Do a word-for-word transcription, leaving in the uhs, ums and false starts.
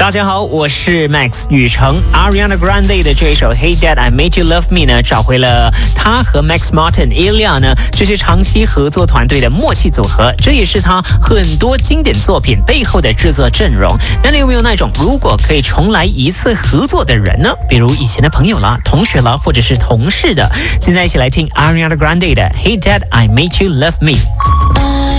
大家好，我是 Max 雨成。Ariana Grande 的这一首 Hey Dad I Made You Love Me 呢，找回了他和 Max Martin、Ilya 呢这些长期合作团队的默契组合，这也是他很多经典作品背后的制作阵容。那你有没有那种如果可以重来一次合作的人呢？比如以前的朋友啦、同学啦，或者是同事的。现在一起来听 Ariana Grande 的 Hey Dad I Made You Love Me。